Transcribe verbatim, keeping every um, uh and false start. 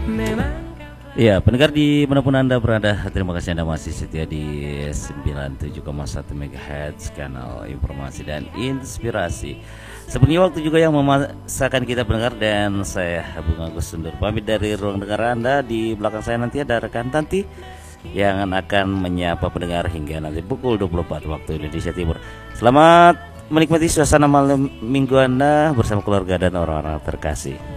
Ya, pendengar di manapun Anda berada, terima kasih Anda masih setia di sembilan puluh tujuh koma satu MHz kanal informasi dan inspirasi. Sebenarnya waktu juga yang memaksakan kita pendengar, dan saya Bung Agus undur pamit dari ruang dengar Anda. Di belakang saya nanti ada rekan Tanti yang akan menyapa pendengar hingga nanti pukul dua puluh empat waktu Indonesia Timur. Selamat menikmati suasana malam minggu Anda bersama keluarga dan orang-orang terkasih.